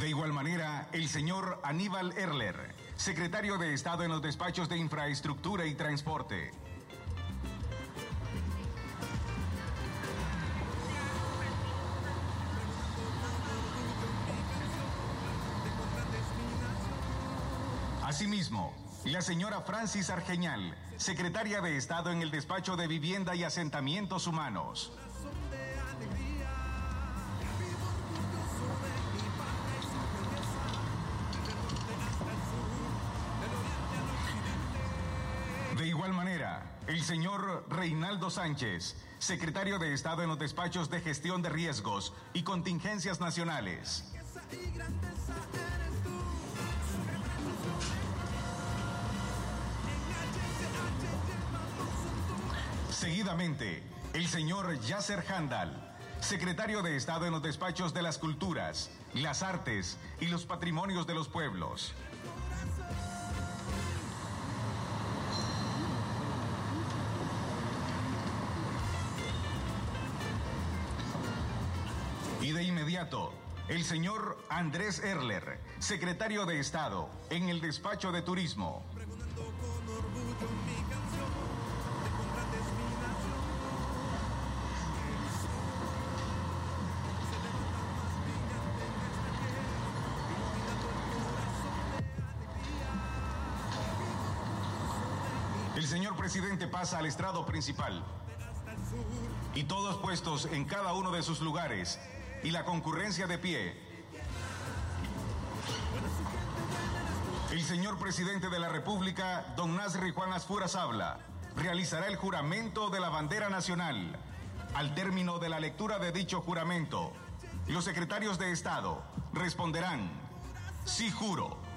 De igual manera, el señor Aníbal Erler, secretario de Estado en los despachos de Infraestructura y Transporte. Asimismo, la señora Francis Argeñal, secretaria de Estado en el despacho de Vivienda y Asentamientos Humanos. De igual manera, el señor Reinaldo Sánchez, secretario de Estado en los despachos de Gestión de Riesgos y Contingencias Nacionales. Seguidamente, el señor Yasser Handal, secretario de Estado en los despachos de las Culturas, las Artes y los Patrimonios de los Pueblos. Y de inmediato, el señor Andrés Erler, secretario de Estado en el despacho de Turismo. El señor presidente pasa al estrado principal y todos puestos en cada uno de sus lugares y la concurrencia de pie. El señor presidente de la República, don Nasri Juan Asfura Sabla, realizará el juramento de la bandera nacional. Al término de la lectura de dicho juramento, los secretarios de Estado responderán: sí juro.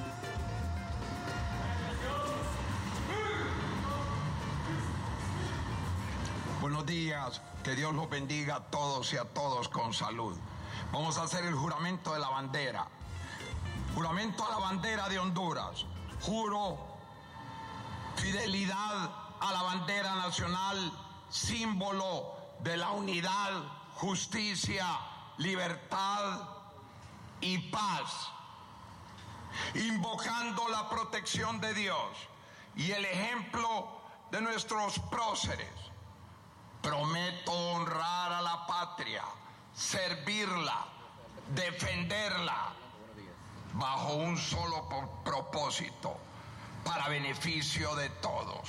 Buenos días, que Dios los bendiga a todos y a todos con salud. Vamos a hacer el juramento de la bandera. Juramento a la bandera de Honduras. Juro fidelidad a la bandera nacional, símbolo de la unidad, justicia, libertad y paz. Invocando la protección de Dios y el ejemplo de nuestros próceres. Prometo honrar a la patria, servirla, defenderla, bajo un solo propósito, para beneficio de todos.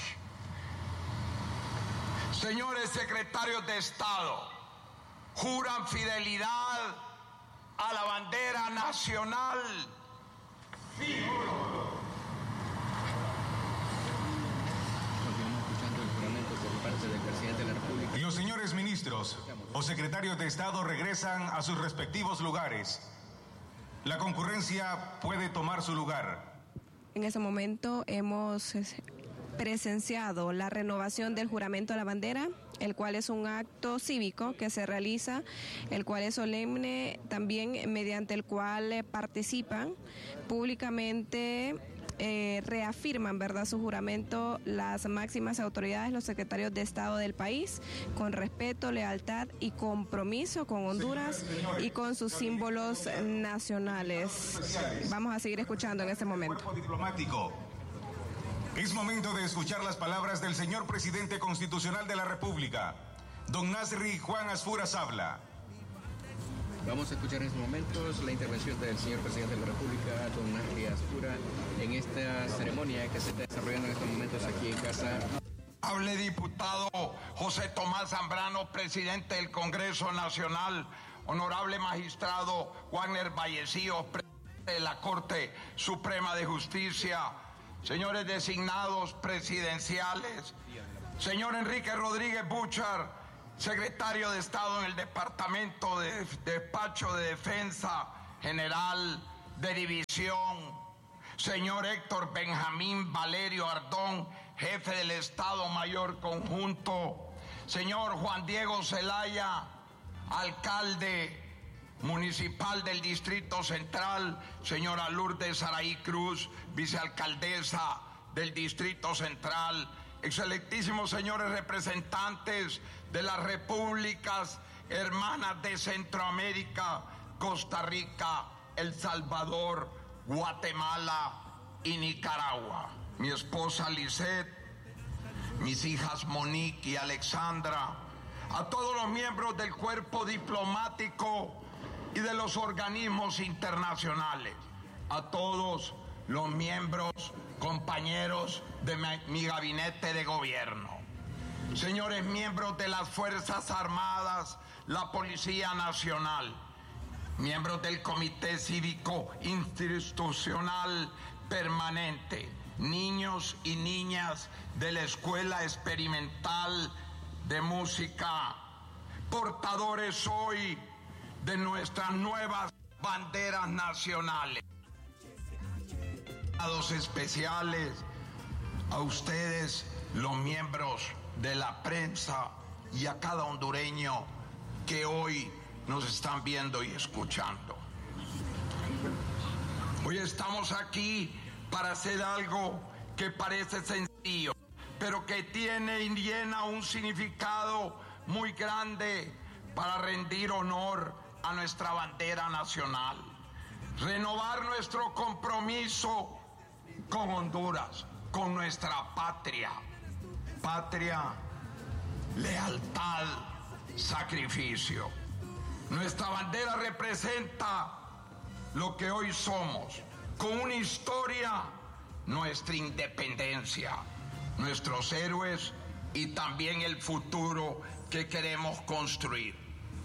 Señores secretarios de Estado, juran fidelidad a la bandera nacional. Sí, juro. Del presidente de la República. Los señores ministros o secretarios de Estado regresan a sus respectivos lugares. La concurrencia puede tomar su lugar. En ese momento hemos presenciado la renovación del juramento a la bandera, el cual es un acto cívico que se realiza, el cual es solemne también, mediante el cual participan públicamente, reafirman, ¿verdad?, su juramento las máximas autoridades, los secretarios de Estado del país, con respeto, lealtad y compromiso con Honduras y con sus símbolos nacionales. Vamos a seguir escuchando en este momento. Cuerpo diplomático. Es momento de escuchar las palabras del señor presidente constitucional de la República, don Nasri Juan Asfura Sabla. Vamos a escuchar en estos momentos la intervención del señor presidente de la República, don Nasri Asfura, en esta ceremonia que se está desarrollando en estos momentos aquí en casa. Hable diputado José Tomás Zambrano, presidente del Congreso Nacional, honorable magistrado Wagner Vallecillos, presidente de la Corte Suprema de Justicia, señores designados presidenciales, señor Enrique Rodríguez Buchar, secretario de Estado en el Departamento de Despacho de Defensa General de División, señor Héctor Benjamín Valerio Ardón, jefe del Estado Mayor Conjunto, señor Juan Diego Zelaya, alcalde municipal del Distrito Central, señora Lourdes Saraí Cruz, vicealcaldesa del Distrito Central, excelentísimos señores representantes de las repúblicas hermanas de Centroamérica, Costa Rica El Salvador, Guatemala y Nicaragua. Mi esposa Lisette, mis hijas Monique y Alexandra, a todos los miembros del cuerpo diplomático y de los organismos internacionales, a todos los miembros, compañeros de mi gabinete de gobierno, señores miembros de las Fuerzas Armadas, la Policía Nacional, miembros del Comité Cívico Institucional Permanente, niños y niñas de la Escuela Experimental de Música, portadores hoy de nuestras nuevas banderas nacionales. Especiales a ustedes, los miembros de la prensa, y a cada hondureño que hoy nos están viendo y escuchando. Hoy estamos aquí para hacer algo que parece sencillo, pero que tiene y llena un significado muy grande para rendir honor a nuestra bandera nacional, renovar nuestro compromiso con Honduras, con nuestra patria. Patria, lealtad, sacrificio. Nuestra bandera representa lo que hoy somos, con una historia, nuestra independencia, nuestros héroes y también el futuro que queremos construir.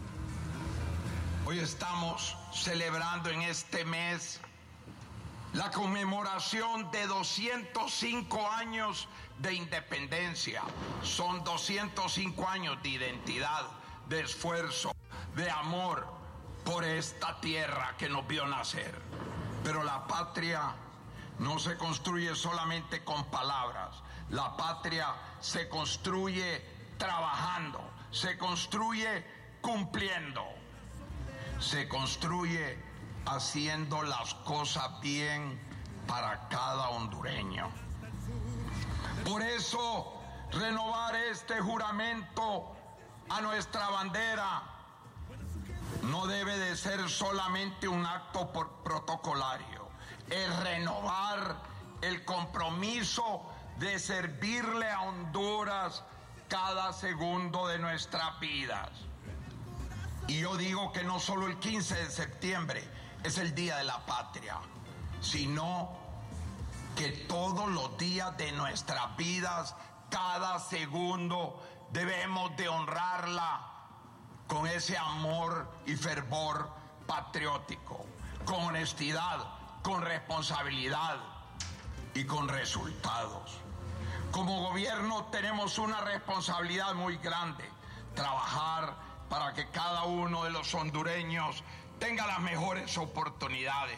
Hoy estamos celebrando en este mes la conmemoración de 205 años de independencia. Son 205 años de identidad, de esfuerzo, de amor por esta tierra que nos vio nacer. Pero la patria no se construye solamente con palabras. La patria se construye trabajando, se construye cumpliendo, se construye haciendo las cosas bien para cada hondureño. Por eso, renovar este juramento a nuestra bandera no debe de ser solamente un acto protocolario, es renovar el compromiso de servirle a Honduras cada segundo de nuestras vidas. Y yo digo que no solo el 15 de septiembre es el Día de la Patria, sino que todos los días de nuestras vidas, cada segundo, debemos de honrarla con ese amor y fervor patriótico, con honestidad, con responsabilidad y con resultados. Como gobierno tenemos una responsabilidad muy grande, trabajar para que cada uno de los hondureños tenga las mejores oportunidades,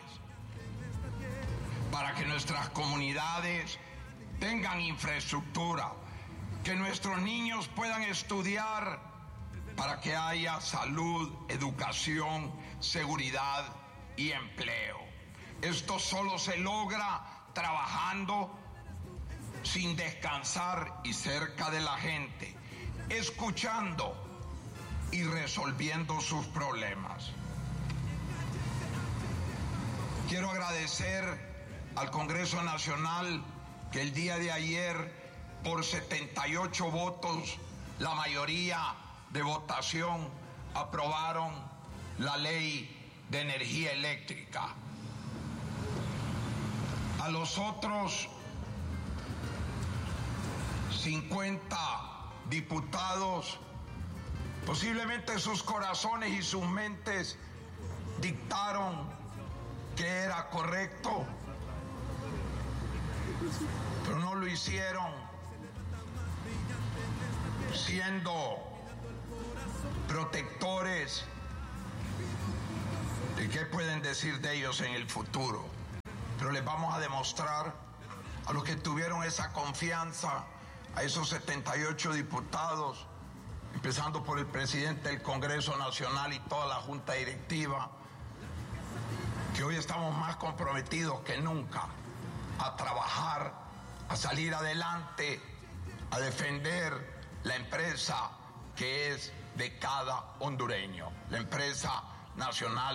para que nuestras comunidades tengan infraestructura, que nuestros niños puedan estudiar, para que haya salud, educación, seguridad y empleo. Esto solo se logra trabajando sin descansar y cerca de la gente, escuchando y resolviendo sus problemas. Quiero agradecer al Congreso Nacional que el día de ayer, por 78 votos, la mayoría de votación, aprobaron la ley de energía eléctrica. A los otros 50 diputados, posiblemente sus corazones y sus mentes dictaron que era correcto, pero no lo hicieron, siendo protectores de qué pueden decir de ellos en el futuro. Pero les vamos a demostrar a los que tuvieron esa confianza, a esos 78 diputados, empezando por el presidente del Congreso Nacional y toda la Junta Directiva, que hoy estamos más comprometidos que nunca a trabajar, a salir adelante, a defender la empresa que es de cada hondureño, la empresa nacional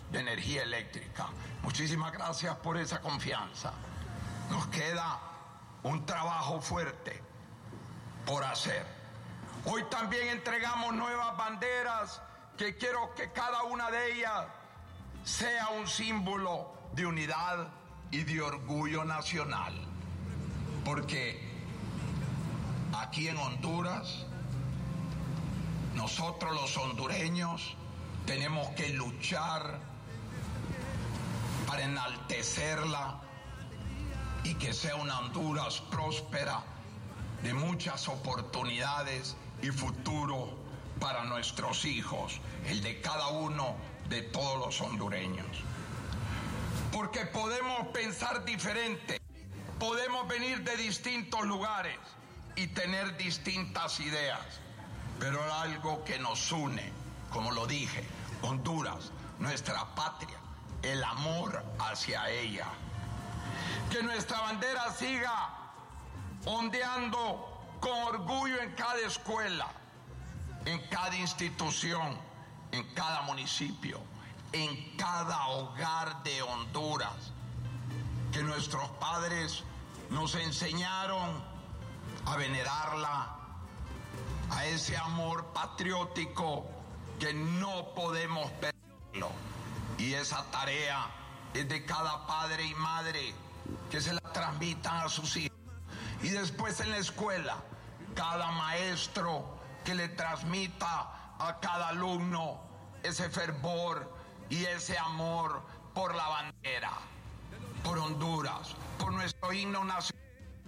de energía eléctrica. Muchísimas gracias por esa confianza. Nos queda un trabajo fuerte por hacer. Hoy también entregamos nuevas banderas que quiero que cada una de ellas sea un símbolo de unidad y de orgullo nacional. Porque aquí en Honduras, nosotros los hondureños tenemos que luchar para enaltecerla y que sea una Honduras próspera, de muchas oportunidades y futuro para nuestros hijos, el de cada uno de todos los hondureños. Porque podemos pensar diferente, podemos venir de distintos lugares y tener distintas ideas, pero algo que nos une, como lo dije, Honduras, nuestra patria, el amor hacia ella. Que nuestra bandera siga ondeando con orgullo en cada escuela, en cada institución, en cada municipio, en cada hogar de Honduras. Que nuestros padres nos enseñaron a venerarla, a ese amor patriótico que no podemos perderlo. Y esa tarea es de cada padre y madre, que se la transmitan a sus hijos. Y después en la escuela, cada maestro que le transmita a cada alumno ese fervor y ese amor por la bandera, por Honduras, por nuestro himno nacional.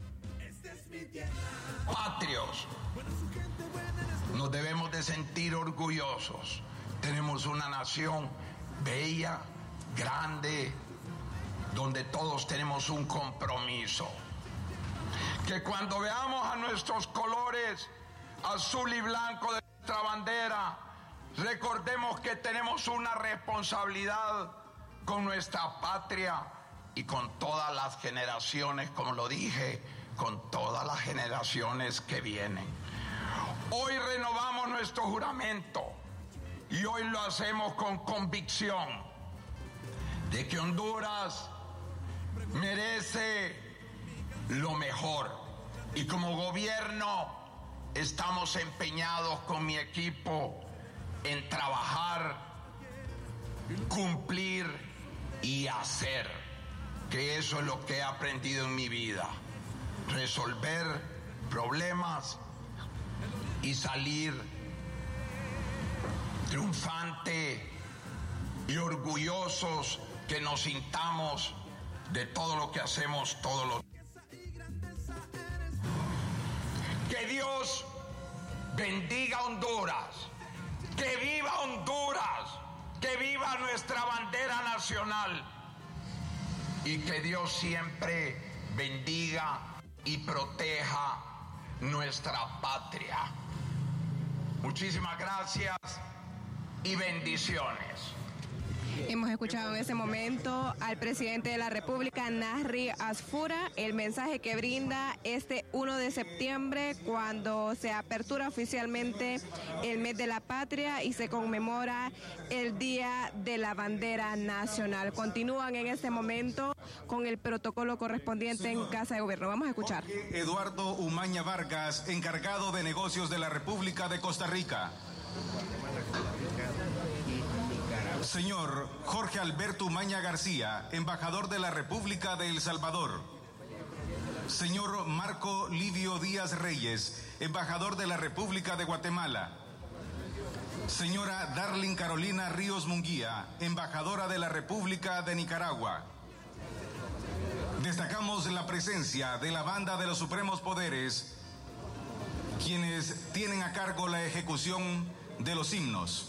Patrios, nos debemos de sentir orgullosos. Tenemos una nación bella, grande, donde todos tenemos un compromiso. Que cuando veamos a nuestros colores azul y blanco de nuestra bandera, recordemos que tenemos una responsabilidad con nuestra patria y con todas las generaciones, como lo dije, con todas las generaciones que vienen. Hoy renovamos nuestro juramento y hoy lo hacemos con convicción de que Honduras merece lo mejor, y como gobierno estamos empeñados con mi equipo en trabajar, cumplir y hacer, que eso es lo que he aprendido en mi vida: resolver problemas y salir triunfante y orgullosos, que nos sintamos de todo lo que hacemos todos los días. Que Dios bendiga Honduras, que viva Honduras, que viva nuestra bandera nacional, y que Dios siempre bendiga y proteja nuestra patria. Muchísimas gracias y bendiciones. Hemos escuchado en ese momento al presidente de la República, Nasri Asfura, el mensaje que brinda este 1 de septiembre, cuando se apertura oficialmente el mes de la patria y se conmemora el Día de la Bandera Nacional. Continúan en este momento con el protocolo correspondiente en Casa de Gobierno. Vamos a escuchar. Eduardo Umaña Vargas, encargado de negocios de la República de Costa Rica. Señor Jorge Alberto Umaña García, embajador de la República de El Salvador. Señor Marco Livio Díaz Reyes, embajador de la República de Guatemala. Señora Darling Carolina Ríos Munguía, embajadora de la República de Nicaragua. Destacamos la presencia de la Banda de los Supremos Poderes, quienes tienen a cargo la ejecución de los himnos.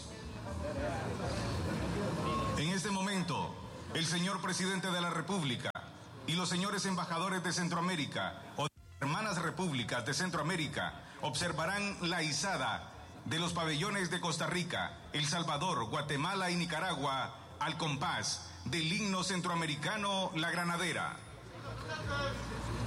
En este momento, el señor presidente de la República y los señores embajadores de Centroamérica o de hermanas repúblicas de Centroamérica observarán la izada de los pabellones de Costa Rica, El Salvador, Guatemala y Nicaragua al compás del himno centroamericano La Granadera.